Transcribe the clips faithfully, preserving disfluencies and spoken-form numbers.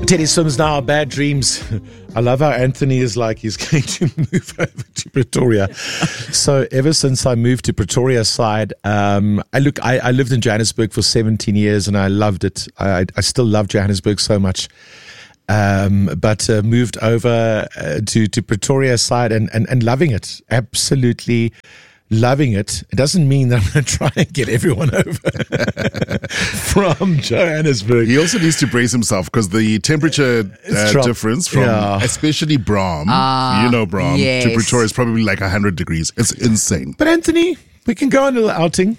Teddy Swims now, Bad Dreams. I love how Anthony is like he's going to move over to Pretoria. So ever since I moved to Pretoria side, um, I look. I, I lived in Johannesburg for seventeen years, and I loved it. I, I still love Johannesburg so much. Um, but uh, moved over uh, to to Pretoria side and, and and loving it. Absolutely loving it. It doesn't mean that I'm going to try and get everyone over from Johannesburg. He also needs to brace himself because the temperature uh, drop- difference from yeah. especially Braam, Ah, you know Braam, yes. to Pretoria is probably like one hundred degrees. It's insane. But Anthony, we can go on a little outing.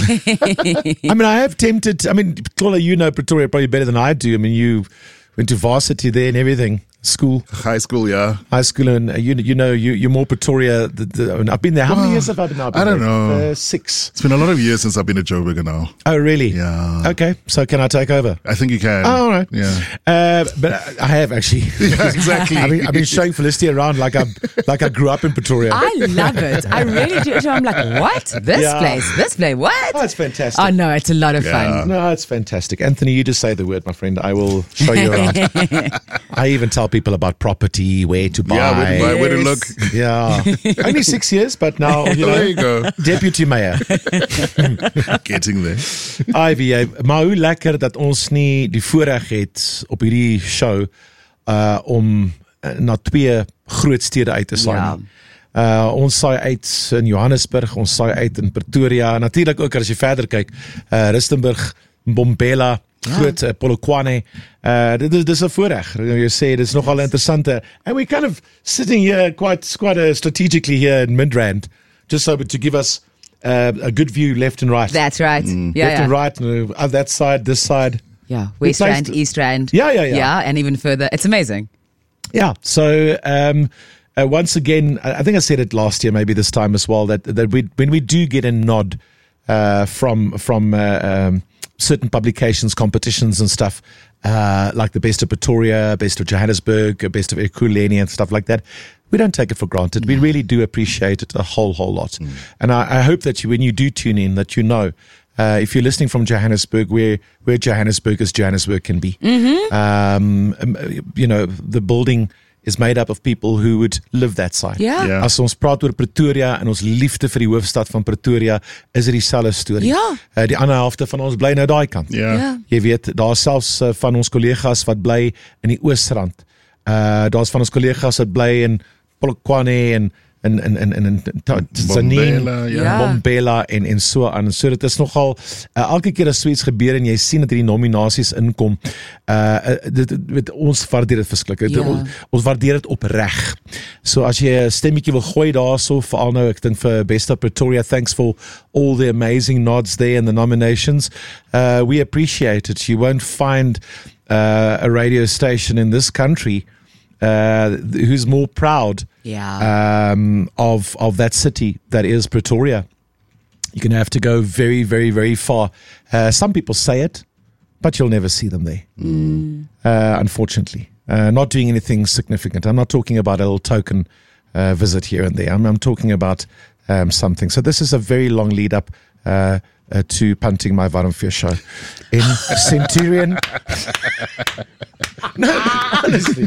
I mean, I have tempted. I mean, Claudia, you know Pretoria probably better than I do. I mean, you went to varsity there and everything. School, High school, yeah. high school, and uh, you you know you you're more Pretoria. The, the, I mean, I've been there. How many Well, years have I been now? I don't know. Uh, six. It's been a lot of years since I've been to Joburg now. Oh, really? Yeah. Okay, so can I take over? I think you can. Oh, all right. Yeah. Uh, but I have actually. Yeah, exactly. I mean, I've been showing Felicity around like I like I grew up in Pretoria. I love it. I really do. I'm like, what? This Yeah. place? This place? What? Oh, it's fantastic. Oh, no, it's a lot of Yeah. fun. No, it's fantastic. Anthony, you just say the word, my friend. I will show you around. I even tell people about property, where to buy. Yeah, where to buy, where to Yes. look. Yeah. Only six years, but now, you know, There you go. deputy mayor. Getting there. Ivy, eh, maar hoe lekker dat ons nie die voorreg het op hierdie show uh, om uh, na twee groot stede uit te saai Ja. nie. Uh, ons saai uit in Johannesburg, ons saai uit in Pretoria, natuurlik ook as jy verder kyk, uh, Rustenburg, Mbombela, groot uh, Polokwane. Uh, dit is dis 'n voorreg. Jy sê dit is nogal interessante. And we kind of sitting here quite quite uh, strategically here in Midrand, just so to give us uh, a good view left and right. That's right. Yeah, left yeah. and right, and uh, that side, this side. Yeah. West place Rand, to- East Rand. Yeah, yeah, yeah. Yeah, and even further. It's amazing. Yeah. So um, uh, once again, I I think I said it last year, maybe this time as well, that that we when we do get a nod uh, from from uh, um, certain publications, competitions, and stuff. Uh, like the Best of Pretoria, Best of Johannesburg, uh, Best of Ekurhuleni and stuff like that. We don't take it for granted. We really do appreciate it a whole, whole lot. Mm. And I, I hope that you, when you do tune in, that you know, uh, if you're listening from Johannesburg, where, where Johannesburg as Johannesburg can be. Mm-hmm. Um, um, you know, the building is made up of people who would live that side. Yeah. Yeah. As ons praat oor Pretoria en ons liefde vir die hoofstad van Pretoria, is dit dieselfde storie. Ja. Uh, die ander helfte van ons bly nou daai kant. Yeah. Ja. Jy weet, daar is selfs uh, van ons kollegas wat bly in die Oosrand. Uh daar's van ons kollegas wat bly in Polokwane en in in in in in Tzaneen, Mbombela, ja. Ja. Mbombela en en so aan. So dit is nogal uh, elke keer as so iets gebeur en jy sien dat hierdie nominasies inkom, uh, uh dit, dit weet, ons waardeer dit verskriklik. Ja. Ons, ons waardeer dit opreg. So as jy 'n stemmetjie wil gooi daarso, veral nou ek dink vir Best of Pretoria, thanks for all the amazing nods there and the nominations. Uh we appreciate it. You won't find uh, a radio station in this country uh who's more proud Yeah. um, of of that city that is Pretoria. You're going to have to go very, very, very far. Uh, some people say it, but you'll never see them there, mm. uh, unfortunately. Uh, not doing anything significant. I'm not talking about a little token uh, visit here and there. I'm, I'm talking about um, something. So this is a very long lead up uh, uh, to punting my Varumfear show in Centurion. No, honestly.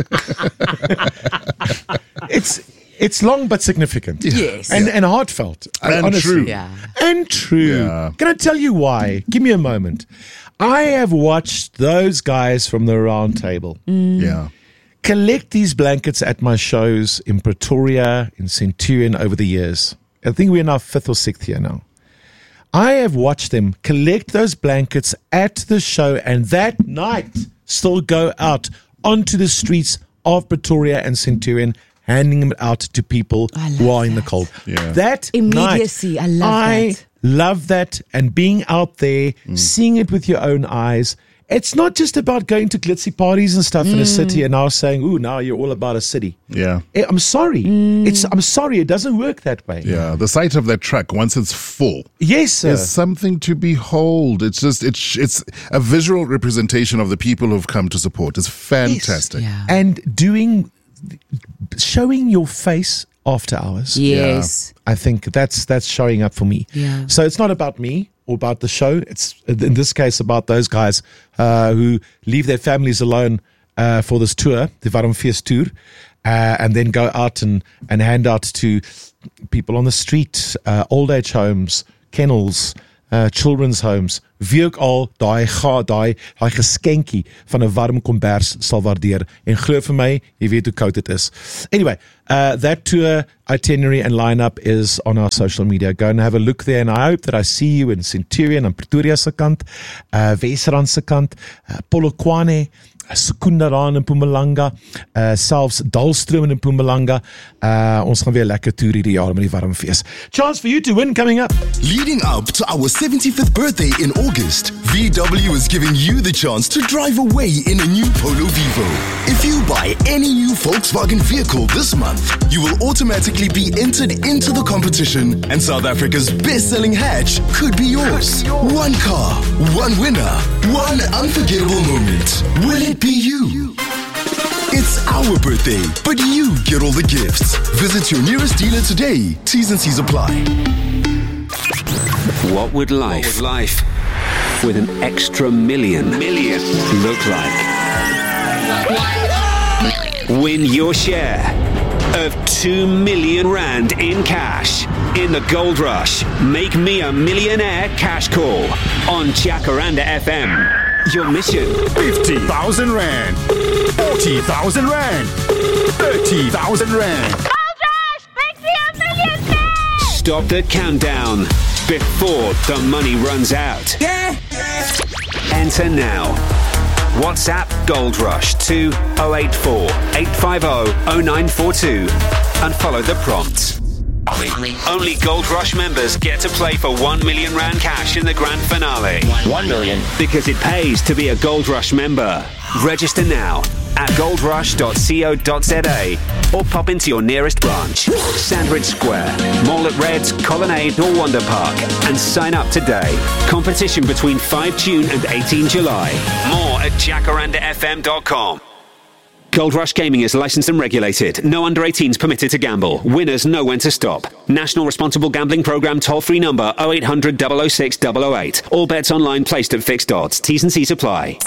It's it's long but significant. Yes. And and heartfelt. And honestly. true. Yeah. And true. Yeah. Can I tell you why? Give me a moment. I have watched those guys from the round table Yeah. collect these blankets at my shows in Pretoria, in Centurion over the years. I think we're in our fifth or sixth year now. I have watched them collect those blankets at the show and that night still go out onto the streets of Pretoria and Centurion, handing them out to people I love who are in the that. cold. Yeah. That Immediacy, night, I love I that. love that, and being out there, seeing it with your own eyes. It's not just about going to glitzy parties and stuff in a city and now saying, "Ooh, now you're all about a city." Yeah. Eh, I'm sorry. It's I'm sorry. It doesn't work that way. Yeah. The sight of that truck, once it's full, Yes, sir. is something to behold. It's just, it's, it's a visual representation of the people who've come to support. It's fantastic. Yeah. And doing, showing your face after hours. Yes. I think that's that's showing up for me. Yeah. So it's not about me or about the show. It's in this case about those guys uh, who leave their families alone uh, for this tour, the Warmfees tour, uh, and then go out and, and hand out to people on the street, uh, old age homes, kennels, uh, children's homes, wie ook al daai ga daai daai geskenkie van 'n warm kombers sal waardeer. En glo vir my, jy weet hoe koud dit is. Anyway, uh, that tour itinerary and lineup is on our social media. Go and have a look there, and I hope that I see you in Centurion en Pretoria se kant, uh, Wesrand se kant, uh, Polokwane, Secunda daar in Mpumalanga, uh, selfs Dalstroom in Mpumalanga. Uh, ons gaan weer lekker toer hierdie jaar met die Warmfees. Chance for you to win coming up. Leading up to our seventy-fifth birthday in August, V W is giving you the chance to drive away in a new Polo Vivo. If you buy any new Volkswagen vehicle this month, you will automatically be entered into the competition, and South Africa's best-selling hatch could be yours. One car, one winner, one unforgettable moment. Will it be you? It's our birthday, but you get all the gifts. Visit your nearest dealer today. T's and C's apply. What would life, what would life with an extra million, million look like? Win your share of two million rand in cash in the Gold Rush. Make me a millionaire cash call on Jacaranda F M. Your mission: fifty thousand rand, forty thousand rand, thirty thousand rand. Gold Rush, make me a millionaire! Stop the countdown before the money runs out. Yeah. Enter now. WhatsApp Gold Rush to oh eight four, eight five oh, oh nine four two and follow the prompts. Only Gold Rush members get to play for one million rand cash in the grand finale. One million. Because it pays to be a Gold Rush member. Register now at gold rush dot co dot za or pop into your nearest branch, Sandridge Square, Mall at Reds, Colonnade or Wonder Park, and sign up today. Competition between five June and eighteen July. More at jacaranda f m dot com. Gold Rush Gaming is licensed and regulated. No under eighteens permitted to gamble. Winners know when to stop. National Responsible Gambling Programme toll-free number oh eight hundred, double oh six, double oh eight. All bets online placed at fixed odds. T's and C's apply.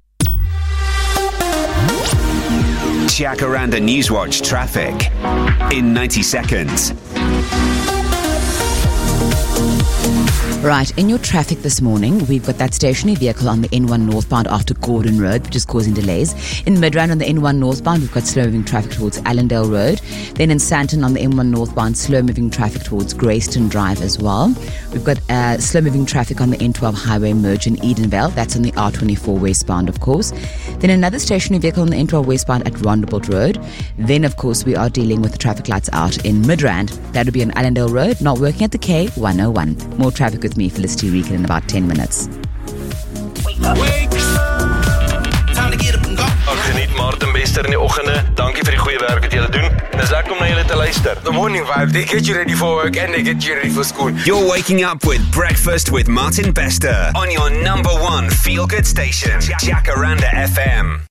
Jacaranda Newswatch traffic in ninety seconds. Right, in your traffic this morning, we've got that stationary vehicle on the N one northbound after Gordon Road, which is causing delays. In Midrand on the N one northbound, we've got slow-moving traffic towards Allendale Road. Then in Sandton on the N one northbound, slow-moving traffic towards Greyston Drive as well. We've got uh, slow-moving traffic on the N twelve highway merge in Edenvale. That's on the R twenty-four westbound, of course. Then another stationary vehicle on the N twelve westbound at Rondebolt Road. Then, of course, we are dealing with the traffic lights out in Midrand. That would be on Allendale Road, not working at the K one oh one. More traffic with me, Felicity Regan, in about ten minutes. Wake up. Time to get up and go. Ek geniet Martin Bester in die oggende. Dankie vir die goeie werk wat julle doen. Dis lekker om na julle te luister. The morning vibe, they get you ready for work and they get you ready for school. You're waking up with Breakfast with Martin Bester on your number one feel-good station, Jacaranda F M.